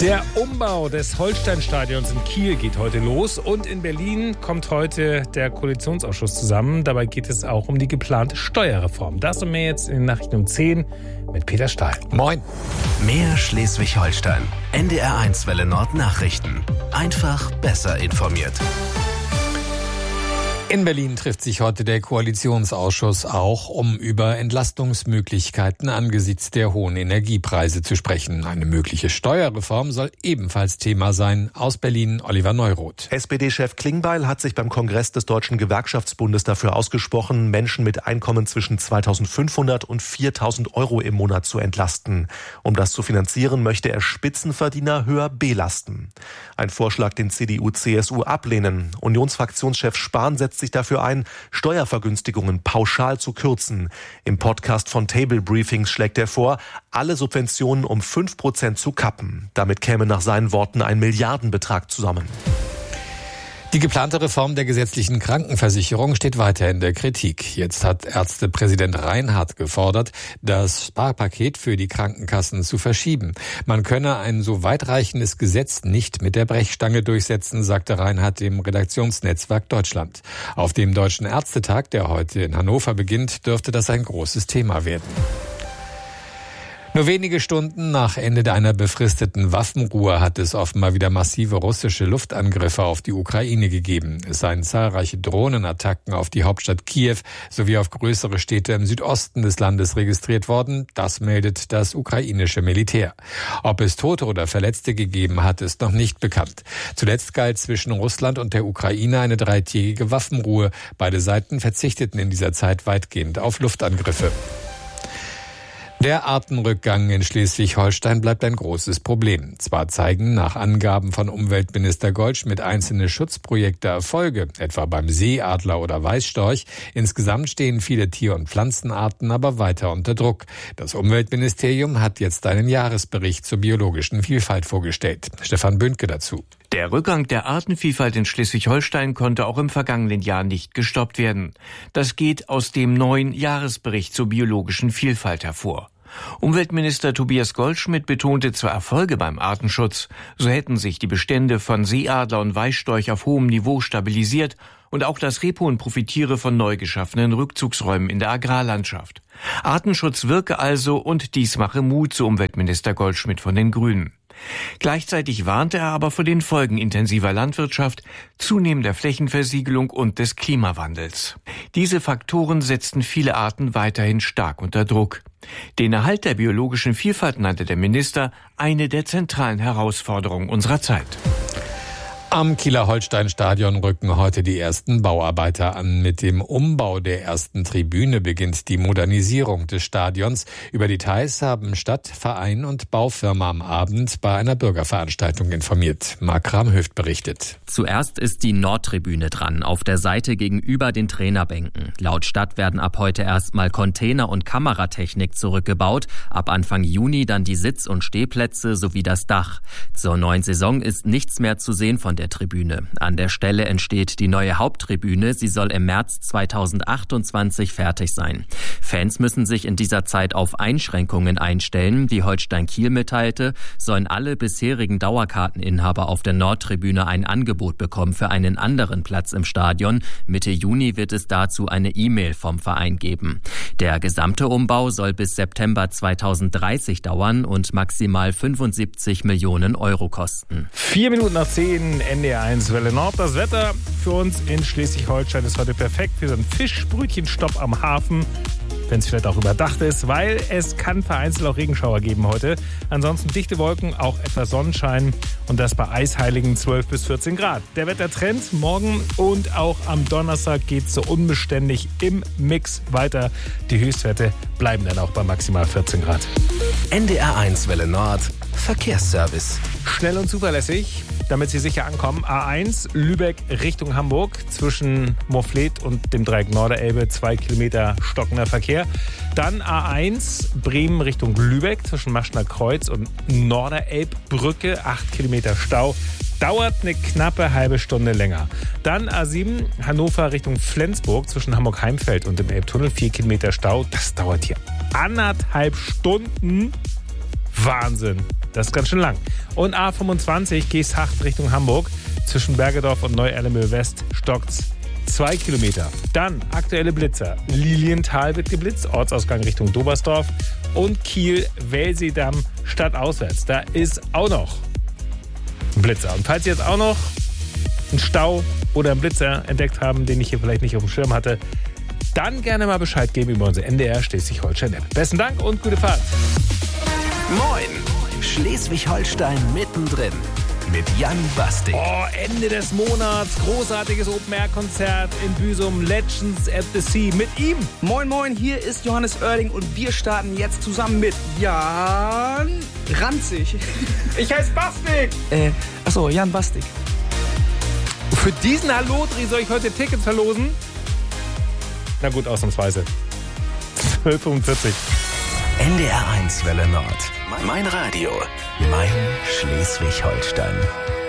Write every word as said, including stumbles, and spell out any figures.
Der Umbau des Holsteinstadions in Kiel geht heute los und in Berlin kommt heute der Koalitionsausschuss zusammen. Dabei geht es auch um die geplante Steuerreform. Das und mehr jetzt in den Nachrichten um zehn mit Peter Stahl. Moin. Mehr Schleswig-Holstein. N D R eins Welle Nord Nachrichten. Einfach besser informiert. In Berlin trifft sich heute der Koalitionsausschuss auch, um über Entlastungsmöglichkeiten angesichts der hohen Energiepreise zu sprechen. Eine mögliche Steuerreform soll ebenfalls Thema sein. Aus Berlin Oliver Neuroth. S P D-Chef Klingbeil hat sich beim Kongress des Deutschen Gewerkschaftsbundes dafür ausgesprochen, Menschen mit Einkommen zwischen zweitausendfünfhundert und viertausend Euro im Monat zu entlasten. Um das zu finanzieren, möchte er Spitzenverdiener höher belasten. Ein Vorschlag, den C D U C S U ablehnen. Unionsfraktionschef Spahn setzt sich dafür ein, Steuervergünstigungen pauschal zu kürzen. Im Podcast von Table Briefings schlägt er vor, alle Subventionen um fünf Prozent zu kappen. Damit käme nach seinen Worten ein Milliardenbetrag zusammen. Die geplante Reform der gesetzlichen Krankenversicherung steht weiter in der Kritik. Jetzt hat Ärztepräsident Reinhardt gefordert, das Sparpaket für die Krankenkassen zu verschieben. Man könne ein so weitreichendes Gesetz nicht mit der Brechstange durchsetzen, sagte Reinhardt dem Redaktionsnetzwerk Deutschland. Auf dem Deutschen Ärztetag, der heute in Hannover beginnt, dürfte das ein großes Thema werden. Nur wenige Stunden nach Ende einer befristeten Waffenruhe hat es offenbar wieder massive russische Luftangriffe auf die Ukraine gegeben. Es seien zahlreiche Drohnenattacken auf die Hauptstadt Kiew sowie auf größere Städte im Südosten des Landes registriert worden. Das meldet das ukrainische Militär. Ob es Tote oder Verletzte gegeben hat, ist noch nicht bekannt. Zuletzt galt zwischen Russland und der Ukraine eine dreitägige Waffenruhe. Beide Seiten verzichteten in dieser Zeit weitgehend auf Luftangriffe. Der Artenrückgang in Schleswig-Holstein bleibt ein großes Problem. Zwar zeigen nach Angaben von Umweltminister Goldschmidt einzelne Schutzprojekte Erfolge, etwa beim Seeadler oder Weißstorch. Insgesamt stehen viele Tier- und Pflanzenarten aber weiter unter Druck. Das Umweltministerium hat jetzt einen Jahresbericht zur biologischen Vielfalt vorgestellt. Stefan Bündke dazu. Der Rückgang der Artenvielfalt in Schleswig-Holstein konnte auch im vergangenen Jahr nicht gestoppt werden. Das geht aus dem neuen Jahresbericht zur biologischen Vielfalt hervor. Umweltminister Tobias Goldschmidt betonte zwar Erfolge beim Artenschutz, so hätten sich die Bestände von Seeadler und Weißstorch auf hohem Niveau stabilisiert und auch das Rebhuhn profitiere von neu geschaffenen Rückzugsräumen in der Agrarlandschaft. Artenschutz wirke also und dies mache Mut, so Umweltminister Goldschmidt von den Grünen. Gleichzeitig warnte er aber vor den Folgen intensiver Landwirtschaft, zunehmender Flächenversiegelung und des Klimawandels. Diese Faktoren setzten viele Arten weiterhin stark unter Druck. Den Erhalt der biologischen Vielfalt nannte der Minister eine der zentralen Herausforderungen unserer Zeit. Am Kieler Holstein-Stadion rücken heute die ersten Bauarbeiter an. Mit dem Umbau der ersten Tribüne beginnt die Modernisierung des Stadions. Über Details haben Stadt, Verein und Baufirma am Abend bei einer Bürgerveranstaltung informiert. Mark Ramhöft berichtet. Zuerst ist die Nordtribüne dran, auf der Seite gegenüber den Trainerbänken. Laut Stadt werden ab heute erstmal Container- und Kameratechnik zurückgebaut. Ab Anfang Juni dann die Sitz- und Stehplätze sowie das Dach. Zur neuen Saison ist nichts mehr zu sehen von der Der Tribüne. An der Stelle entsteht die neue Haupttribüne. Sie soll im März zweitausendachtundzwanzig fertig sein. Fans müssen sich in dieser Zeit auf Einschränkungen einstellen. Wie Holstein Kiel mitteilte, sollen alle bisherigen Dauerkarteninhaber auf der Nordtribüne ein Angebot bekommen für einen anderen Platz im Stadion. Mitte Juni wird es dazu eine E-Mail vom Verein geben. Der gesamte Umbau soll bis September zweitausenddreißig dauern und maximal fünfundsiebzig Millionen Euro kosten. Vier Minuten nach zehn, N D R eins Welle Nord. Das Wetter für uns in Schleswig-Holstein ist heute perfekt für so einen Fischbrötchenstopp am Hafen, wenn es vielleicht auch überdacht ist, weil es kann vereinzelt auch Regenschauer geben heute. Ansonsten dichte Wolken, auch etwas Sonnenschein und das bei eisheiligen zwölf bis vierzehn Grad. Der Wettertrend morgen und auch am Donnerstag geht es so unbeständig im Mix weiter. Die Höchstwerte bleiben dann auch bei maximal vierzehn Grad. N D R eins Welle Nord Verkehrsservice. Schnell und zuverlässig, damit Sie sicher ankommen. A eins Lübeck Richtung Hamburg zwischen Morfleet und dem Dreieck Norderelbe, zwei Kilometer stockender Verkehr. Dann A eins Bremen Richtung Lübeck zwischen Maschner Kreuz und Norderelbbrücke, acht Kilometer Stau. Dauert eine knappe halbe Stunde länger. Dann A sieben Hannover Richtung Flensburg zwischen Hamburg-Heimfeld und dem Elbtunnel, vier Kilometer Stau. Das dauert hier anderthalb Stunden. Wahnsinn. Das ist ganz schön lang. Und A fünfundzwanzig Geesthacht Richtung Hamburg. Zwischen Bergedorf und Neu-Erlemöl West stockt's zwei Kilometer. Dann aktuelle Blitzer. Lilienthal wird geblitzt, Ortsausgang Richtung Dobersdorf. Und Kiel, Welsedamm, stadtauswärts. Da ist auch noch ein Blitzer. Und falls ihr jetzt auch noch einen Stau oder einen Blitzer entdeckt haben, den ich hier vielleicht nicht auf dem Schirm hatte, dann gerne mal Bescheid geben über unsere N D R Schleswig-Holstein-App. Besten Dank und gute Fahrt. Moin, Schleswig-Holstein mittendrin. Mit Jan Bastik. Oh, Ende des Monats, großartiges Open-Air-Konzert in Büsum, Legends at the Sea mit ihm. Moin, moin, hier ist Johannes Oerding und wir starten jetzt zusammen mit Jan Ranzig. Ich heiße Bastik. Äh, achso, Jan Bastik. Für diesen Hallodri soll ich heute Tickets verlosen? Na gut, ausnahmsweise. zwölf Uhr fünfundvierzig. N D R eins Welle Nord. Mein Radio. Mein Schleswig-Holstein.